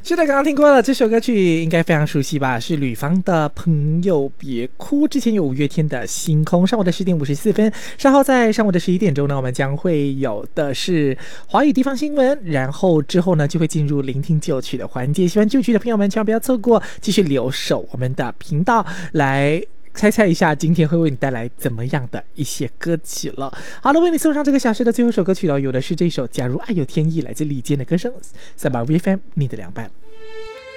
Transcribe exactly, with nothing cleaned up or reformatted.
是的，刚刚听过了这首歌曲，应该非常熟悉吧？是吕方的《朋友别哭》。之前有五月天的《星空》。上午的十点五十四分，稍后在上午的十一点钟呢，我们将会有的是华语地方新闻，然后之后呢就会进入聆听旧曲的环节。喜欢旧曲的朋友们，千万不要错过，继续留守我们的频道来。猜猜一下，今天会为你带来怎么样的一些歌曲了？好了，为你送上这个小时的最后一首歌曲了，有的是这首《假如爱有天意》，来自李健的歌声，三八 V F M 你的凉拌。